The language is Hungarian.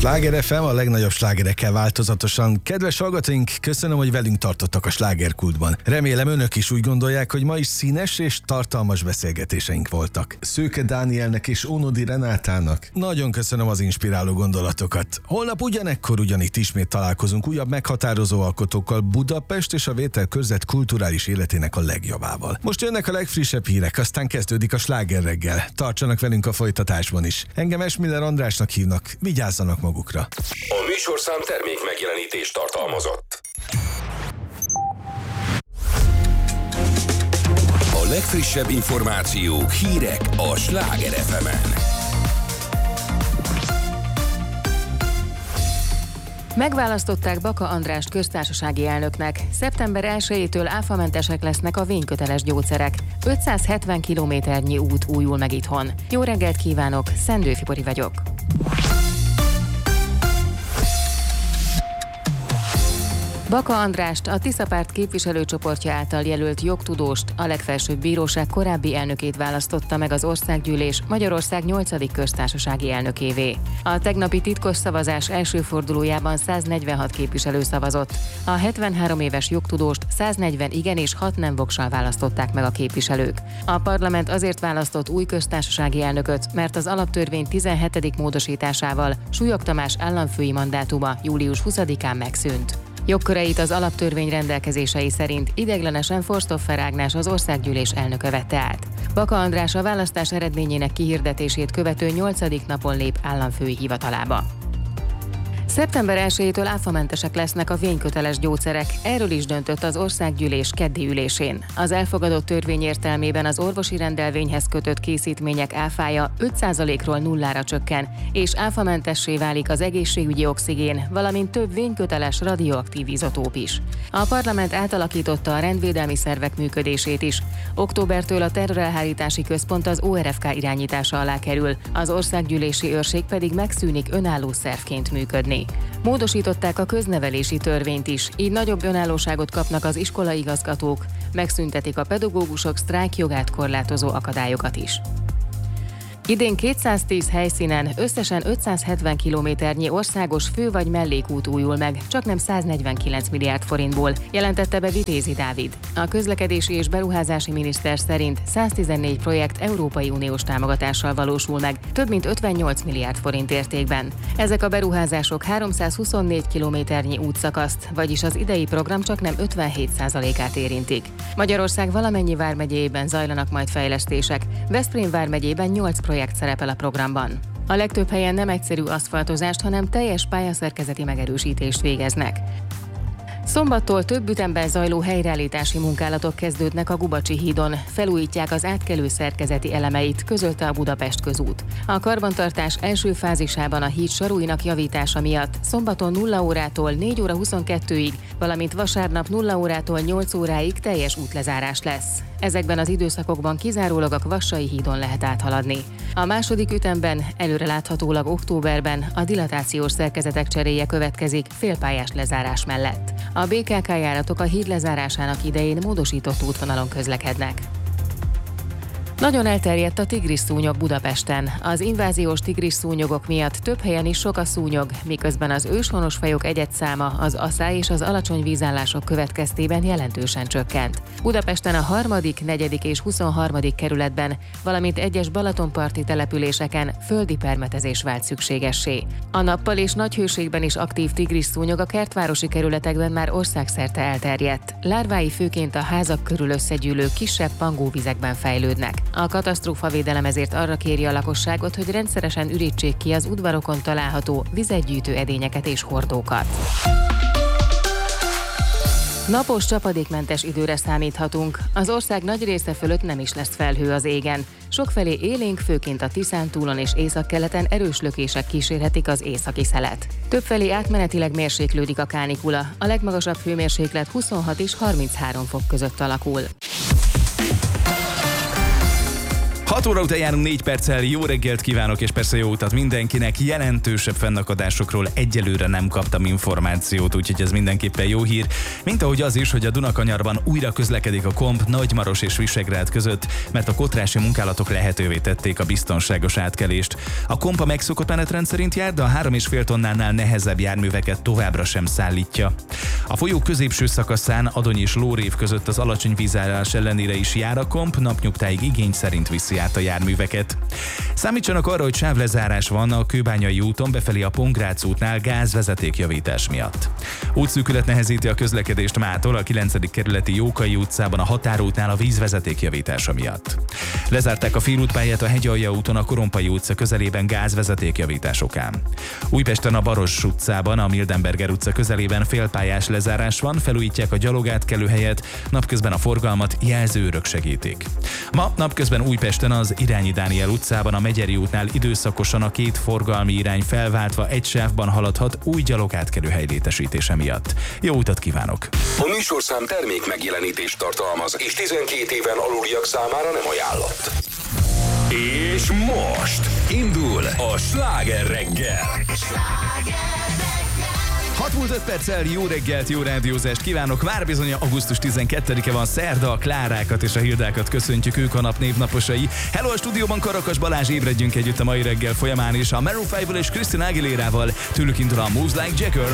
Sláger FM, a legnagyobb slágerekkel változatosan. Kedves hallgatóink, köszönöm, hogy velünk tartottak a slágerkultban. Remélem önök is úgy gondolják, hogy ma is színes és tartalmas beszélgetéseink voltak. Szőke Dánielnek és Ónodi Renátának nagyon köszönöm az inspiráló gondolatokat. Holnap ugyanekkor ugyanitt ismét találkozunk újabb meghatározó alkotókkal, Budapest és a Vételkörzet kulturális életének a legjobbával. Most jönnek a legfrissebb hírek, aztán kezdődik a Sláger reggel. Tartsanak velünk a folytatásban is. Engem Esmiller Andrásnak hívnak, vigyázzanak magukra. A műsorszám termék megjelenítést tartalmazott. A legfrissebb információk, hírek a Sláger FM-en. Megválasztották Baka Andrást köztársasági elnöknek. Szeptember 1-től áfamentesek lesznek a vényköteles gyógyszerek. 570 kilométernyi út újul meg itthon. Jó reggelt kívánok, Szendő Fibori vagyok. Baka Andrást, a Tisza Párt képviselőcsoportja által jelölt jogtudóst, a legfelsőbb bíróság korábbi elnökét választotta meg az Országgyűlés Magyarország 8. köztársasági elnökévé. A tegnapi titkos szavazás első fordulójában 146 képviselő szavazott. A 73 éves jogtudóst 140 igen és 6 nem voksal választották meg a képviselők. A parlament azért választott új köztársasági elnököt, mert az alaptörvény 17. módosításával Súlyog Tamás államfői mandátuma július 20-án megszűnt. Jogköreit az alaptörvény rendelkezései szerint ideiglenesen Forstoffer Ágnes, az Országgyűlés elnöke vette át. Baka András a választás eredményének kihirdetését követő 8. napon lép államfői hivatalába. Szeptember 1-től áfamentesek lesznek a vényköteles gyógyszerek, erről is döntött az Országgyűlés keddi ülésén. Az elfogadott törvény értelmében az orvosi rendelvényhez kötött készítmények áfája 5%-ról 0-ra csökken, és áfamentessé válik az egészségügyi oxigén, valamint több vényköteles radioaktív izotóp is. A parlament átalakította a rendvédelmi szervek működését is. Októbertől a terrorelhárítási központ az ORFK irányítása alá kerül, az országgyűlési őrség pedig megszűnik önálló szervként működni. Módosították a köznevelési törvényt is, így nagyobb önállóságot kapnak az iskolaigazgatók, megszüntetik a pedagógusok sztrájkjogát korlátozó akadályokat is. Idén 210 helyszínen összesen 570 kilométernyi országos fő- vagy mellékút újul meg, csaknem 149 milliárd forintból, jelentette be Vitézi Dávid. A közlekedési és beruházási miniszter szerint 114 projekt Európai Uniós támogatással valósul meg, több mint 58 milliárd forint értékben. Ezek a beruházások 324 kilométernyi útszakaszt, vagyis az idei program csaknem 57%-át érintik. Magyarország valamennyi vármegyéjében zajlanak majd fejlesztések, Veszprém vármegyében 8 projekt szerepel a programban. A legtöbb helyen nem egyszerű aszfaltozást, hanem teljes pályaszerkezeti megerősítést végeznek. Szombattól több ütemben zajló helyreállítási munkálatok kezdődnek a Gubacsi hídon, felújítják az átkelő szerkezeti elemeit, közölte a Budapest Közút. A karbantartás első fázisában a híd saruinak javítása miatt szombaton 0 órától 4 óra 22-ig, valamint vasárnap 0 órától 8 óráig teljes útlezárás lesz. Ezekben az időszakokban kizárólag a Kvassai hídon lehet áthaladni. A második ütemben előreláthatólag októberben a dilatációs szerkezetek cseréje következik félpályás lezárás mellett. A BKK járatok a híd lezárásának idején módosított útvonalon közlekednek. Nagyon elterjedt a tigrisszúnyog Budapesten. Az inváziós tigrisszúnyogok miatt több helyen is sok a szúnyog, miközben az őshonos fajok egyedszáma az aszály és az alacsony vízállások következtében jelentősen csökkent. Budapesten a 3., 4. és 23. kerületben, valamint egyes balatonparti településeken földi permetezés vált szükségessé. A nappal és nagy hőségben is aktív tigrisszúnyog a kertvárosi kerületekben már országszerte elterjedt. Lárvái főként a házak körül összegyűlő kisebb pangóvizekben fejlődnek. A katasztrófavédelem ezért arra kéri a lakosságot, hogy rendszeresen ürítsék ki az udvarokon található vizet edényeket és hordókat. Napos, csapadékmentes időre számíthatunk. Az ország nagy része fölött nem is lesz felhő az égen. Sokfelé élénk, főként a Tiszántúlon és északkeleten erős lökések kísérhetik az északi szelet. Többfelé átmenetileg mérséklődik a kánikula. A legmagasabb hőmérséklet 26 és 33 fok között alakul. 6 óra után járunk 4 perccel, jó reggelt kívánok, és persze jó utat mindenkinek. Jelentősebb fennakadásokról egyelőre nem kaptam információt, úgyhogy ez mindenképpen jó hír. Mint ahogy az is, hogy a Dunakanyarban újra közlekedik a Komp Nagymaros és Visegrád között, mert a kotrási munkálatok lehetővé tették a biztonságos átkelést. A Komp a megszokott menetrend szerint jár, de a 3,5 tonnánál nehezebb járműveket továbbra sem szállítja. A folyó középső szakaszán Adony és Lórév között az alacsony vízállás ellenére is jár a Komp, napnyugtáig igény szerint viszi át a járműveket. Számítsanak arra, hogy sávlezárás van a Kőbányai úton befelé a Pongrác útnál gázvezetékjavítás miatt. Útszűkület nehezíti a közlekedést mától a 9. kerületi Jókai utcában a Határútnál a vízvezetékjavítása miatt. Lezárták a félútpályát a Hegyalja úton a Korompai utca közelében gázvezetékjavítás okán. Újpesten a Baros utcában a Mildenberger utca közelében félpályás lezárás van, felújítják a gyalogátkelőhelyet, napközben a forgalmat jelzőrök segítik. Ma napközben Újpesten az Irányi Dániel utcában a Megyeri útnál időszakosan a két forgalmi irány felváltva egy sávban haladhat új gyalogátkelőhely létesítése miatt. Jó utat kívánok! A műsorszám termék megjelenítést tartalmaz, és 12 éven aluliak számára nem ajánlott. És most indul a Sláger reggel. 6 múlt 5 perccel, jó reggelt, jó rádiózást kívánok. Már bizony augusztus 12-e van, szerda, a Klárákat és a Hildákat köszöntjük, ők a nap névnaposai. Hello, a stúdióban Karakas Balázs, ébredjünk együtt a mai reggel folyamán, és a Maroon 5-vel és Christina Aguilérával tőlük indul a Moves Like Jagger.